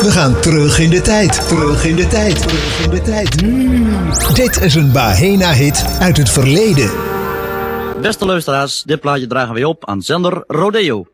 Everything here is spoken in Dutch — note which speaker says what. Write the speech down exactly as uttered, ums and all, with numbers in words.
Speaker 1: We gaan terug in de tijd. Terug in de tijd. Terug in de tijd. Mm. Dit is een Bahena-hit uit het verleden.
Speaker 2: Beste luisteraars, dit plaatje dragen wij op aan zender Rodeo.